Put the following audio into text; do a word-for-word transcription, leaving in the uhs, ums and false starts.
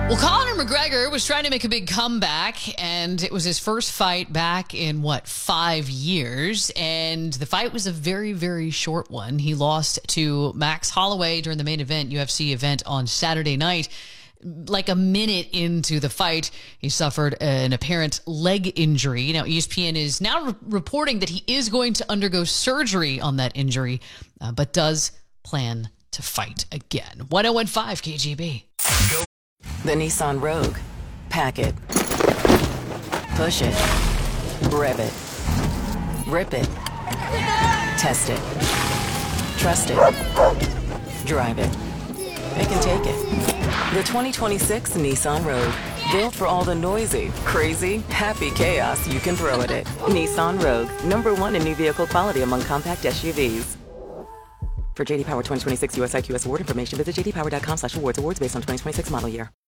Well, Conor McGregor was trying to make a big comeback, and it was his first fight back in, what, five years. And the fight was a very, very short one. He lost to Max Holloway during the main event, U F C event on Saturday night. Like a minute into the fight, he suffered an apparent leg injury. Now, E S P N is now re- reporting that he is going to undergo surgery on that injury, uh, but does plan to fight again. ten fifteen K G B. The Nissan Rogue. Pack it. Push it. Rev it. Rip it. Test it. Trust it. Drive it. It can take it. The twenty twenty-six Nissan Rogue. Built for all the noisy, crazy, happy chaos you can throw at it. Nissan Rogue. Number one in new vehicle quality among compact S U Vs. For J D Power twenty twenty-six U S I Q S award information, visit j d power dot com slash awards. Awards based on twenty twenty-six model year.